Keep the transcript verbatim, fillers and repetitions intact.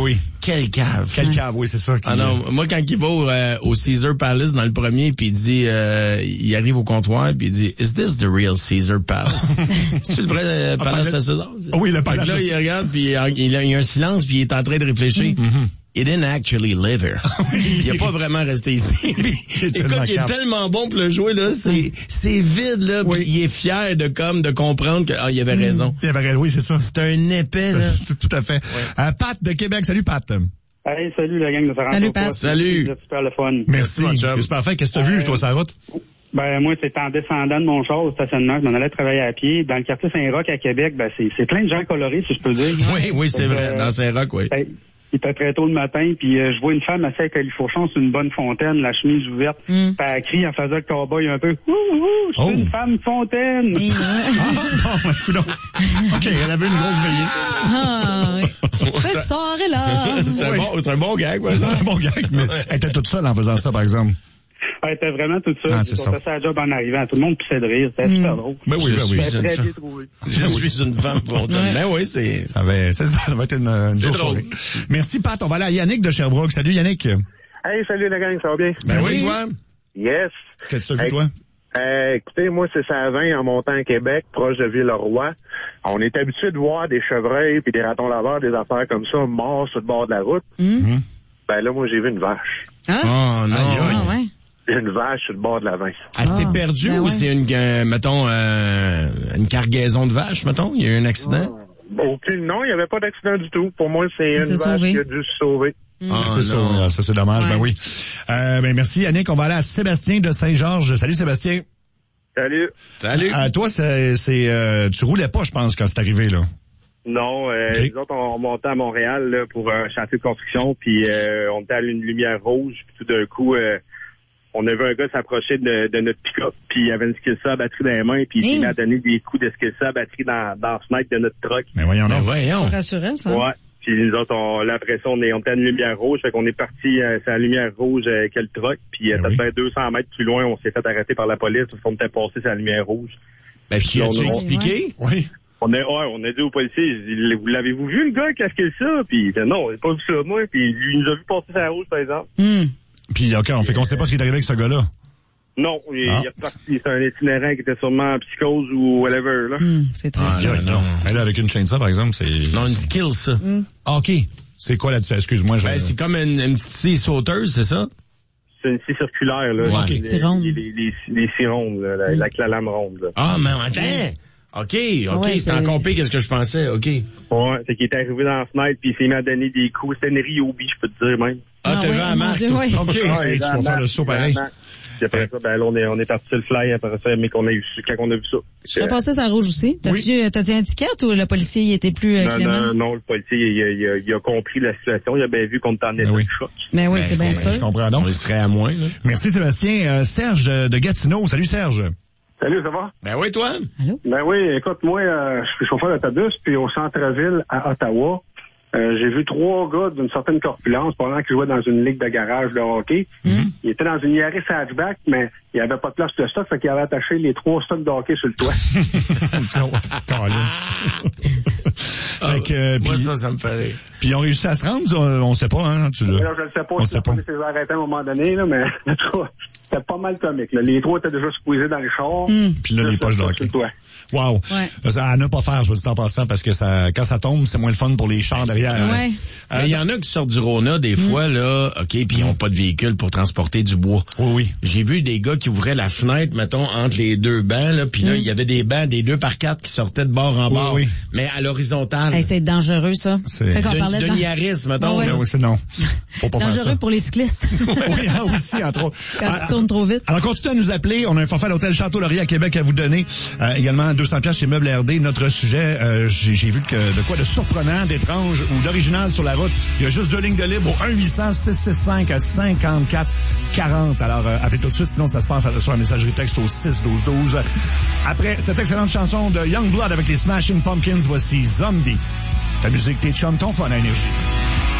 oui. Quel cave. Quel cave, oui, c'est ça. Qui... Ah non, moi, quand il va au, euh, au Caesar Palace dans le premier, puis il dit, euh, il arrive au comptoir, puis il dit, is this the real Caesar Palace? C'est le vrai euh, Palace à César? Oh oui, le Palace. Là, il regarde, puis il, il a, il a un silence, puis il est en train de réfléchir. Mm-hmm. He didn't actually live here. Il a pas vraiment resté ici. Puis, écoute, il est tellement bon pour le jouer, là. C'est, c'est vide, là. Oui. Puis il est fier de, comme, de comprendre que, ah, il avait raison. Il avait raison, oui, c'est ça. C'est un épais, là. Tout, tout à fait. Ouais. Euh, Pat de Québec. Salut, Pat. Hey, salut, la gang de Ferrand. Salut, Pat. Salut. C'est super le fun. Merci. C'est super fait. Qu'est-ce que t'as euh, vu, toi, sur la route? Ben, moi, c'est en descendant de mon char au stationnement. Je m'en allais travailler à pied. Dans le quartier Saint-Roch, à Québec, ben, c'est, c'est plein de gens colorés, si je peux dire. Oui, oui, c'est vrai. Euh, dans Saint-Roch, oui. Ben, il était très tôt le matin, puis euh, je vois une femme assise avec un califourchon sur une bonne fontaine, la chemise ouverte, mm. puis elle crie en faisant le cowboy un peu. Ouh, ouh, je suis oh. une femme fontaine. Ah, bon, écoute donc. OK, elle avait une grosse veillée. Ah, oui. Cette soirée-là. C'est un, bon, c'est un bon gag, ouais. C'est un bon gag, mais elle était toute seule en faisant ça, par exemple. Elle était vraiment toute seule. Ah, c'est ça. On faisait sa job en arrivant. Tout le monde pissait de rire. C'était mm. super drôle. Ben oui, ben oui. C'était très bien trouvé. Je suis une femme fontaine. Ouais. Ben oui, c'est... Ça va, ça, ça va être une, une c'est drôle. Soirée. Merci, Pat. On va aller à Yannick de Sherbrooke. Salut, Yannick. Hey, salut, la gang. Ça va bien? Ben oui, toi? Yes. Qu'est-ce que tu as vu, toi? Euh, écoutez, moi, c'est ça à vingt en montant à Québec, proche de Villeroy. On est habitué de voir des chevreuils puis des ratons laveurs, des affaires comme ça, morts sur le bord de la route. Mm. Ben là, moi, j'ai vu une vache. Hein? Oh, non. Ah, ouais. Une vache sur le bord de la vingt. Elle s'est perdue ben ou ouais. c'est une, euh, mettons, euh, une cargaison de vaches, mettons? Il y a eu un accident? Oh, aucune, non, il n'y avait pas d'accident du tout. Pour moi, c'est une vache sauvé. qui a dû se sauver. Mm. Ah, c'est ça, ça c'est dommage, ouais. Ben oui. Euh, ben merci Yannick, on va aller à Sébastien de Saint-Georges. Salut Sébastien. Salut. Salut. Euh, toi, c'est, c'est euh, tu roulais pas, je pense, quand c'est arrivé, là. Non, euh, okay. nous autres, on montait à Montréal là, pour un chantier de construction, puis euh, on était à une lumière rouge, puis tout d'un coup, euh, on a vu un gars s'approcher de, de notre pick-up, puis il avait une skissa à batterie dans les mains, puis il s'est mis à donner des coups de skissa à batterie dans, dans la fenêtre de notre truck. Mais voyons donc. voyons. C'est rassurant, ça. Ouais. Puis nous autres, on, là, après ça, on est, on était à une lumière rouge, fait qu'on est parti, euh, c'est la lumière rouge euh, avec le truck, puis euh, ça oui. fait deux cents mètres plus loin, on s'est fait arrêter par la police, parce qu'on était passé sur la lumière rouge. Ben, puis as-tu expliqué? Ouais. Oui. On a, ouais, on a dit au policier, vous l'avez-vous vu, le gars, qui a fait ça? Puis il dit, non, j'ai pas vu ça, moi. Puis lui, il nous a vu passer sur la rouge, par exemple. Mm. Puis, OK, on fait qu'on sait pas ce qui est arrivé avec ce gars-là. Non, il, ah. il est reparti. C'est un itinérant qui était sûrement en psychose ou whatever, là. Mm, c'est très ah, là, non. Mais là, avec une chaîne ça, par exemple, c'est... Non, une skill, ça. Mm. Ah, OK. C'est quoi la différence? Excuse-moi, je... Ben, c'est comme une, une petite scie sauteuse, c'est ça? C'est une scie circulaire, là. Ouais. Les, c'est ronde. Les, les, les, les scies rondes, là, la, mm. avec la lame ronde, là. Ah, mais attends! OK, OK, ouais, c'est encore pire que ce que je pensais, OK. Ouais, c'est qu'il est arrivé dans la fenêtre, puis il s'est mis à donner des coups. C'était une Ryobi, je peux te dire, même. Ah, ah t'as ouais, vu la marque? Ouais. OK, ouais, hey, tu vas faire le saut pareil. Puis après ça, ben là, on est, on est parti sur le fly après ça, mais qu'on a eu, quand on a vu ça. Tu as passé sa rouge aussi? T'as-tu, oui. t'as-tu un ticket ou le policier il était plus euh, non, clément? Non, non, le policier, il a, il a, il a compris la situation. Il a bien vu qu'on était en état oui. de choc. Mais oui, ben, c'est bien sûr. sûr. Je comprends donc. On serait à moins, là. Merci Sébastien. Euh, Serge de Gatineau. Salut Serge. Salut, ça va? Ben oui, toi? Allô? Ben oui, écoute, moi, euh, je suis chauffeur d'autobus, puis au centre-ville, à Ottawa, euh, j'ai vu trois gars d'une certaine corpulence pendant qu'ils jouaient dans une ligue de garage de hockey. Mm-hmm. Ils étaient dans une Yaris hatchback, mais il n'y avait pas de place de stock, fait qu'ils avaient attaché les trois stocks de hockey sur le toit. fait que, euh, moi, pis, ça, ça me fait rire. Puis ils ont réussi à se rendre, on ne sait pas, hein? Tu là, je ne sais pas on si sait pas. les a arrêtés à un moment donné, là, mais en tout cas, c'était pas mal comique. Là. Les trois étaient déjà squeezés dans les chars. Mm. Puis là, les poches de hockey. Wow. Ouais. Ça, à ne pas faire, je veux dire en passant, parce que ça, quand ça tombe, c'est moins le fun pour les chars derrière. Ouais. Euh, il y en a qui sortent du Rona, des mmh. fois, là, OK, puis ils n'ont pas de véhicule pour transporter du bois. Oui, oui. J'ai vu des gars qui ouvraient la fenêtre, mettons, entre les deux bancs, là, puis mmh. là, il y avait des bancs, des deux par quatre qui sortaient de bord en bord. Oui, oui. Mais à l'horizontale. Hey, c'est dangereux, ça. C'est, c'est qu'on de, parlait de... de Yaris, mettons. Ouais, ouais. Oui, c'est non. Faut pas dangereux faire ça. pour les cyclistes. Oui, aussi, entre autres. Quand ah, tu tournes trop vite. Alors, continuez à nous appeler. On a un forfait à l'hôtel Château-Laurier à Québec à vous donner. Euh, également, deux cents piastres chez Meubles R D. Notre sujet, euh, j'ai, j'ai vu que, de quoi de surprenant, d'étrange ou d'original sur la route. Il y a juste deux lignes de libre au un huit cents six six cinq cinquante-quatre quarante. Alors, euh, appelez tout de suite, sinon ça se passe sur la messagerie texte au six douze douze. Après cette excellente chanson de Youngblood avec les Smashing Pumpkins, voici Zombie. Ta musique, tes chums, ton fun à Énergie.